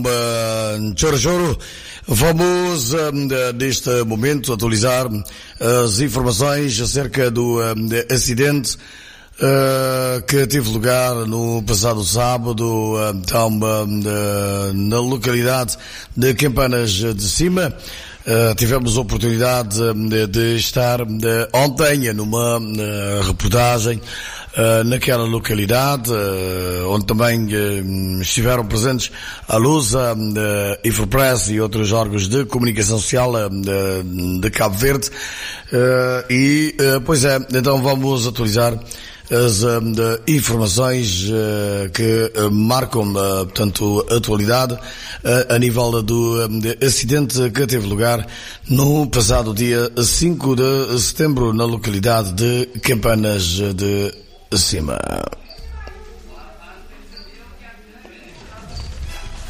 Choro, vamos neste momento atualizar as informações acerca do acidente que teve lugar no passado sábado na localidade de Campanas de Cima. Tivemos a oportunidade de estar ontem numa reportagem naquela localidade, onde também estiveram presentes a Lusa, a Infopress e outros órgãos de comunicação social de Cabo Verde. Pois é, então vamos atualizar as informações que marcam, portanto, a atualidade a nível do acidente que teve lugar no passado dia 5 de setembro na localidade de Campanas de Cima.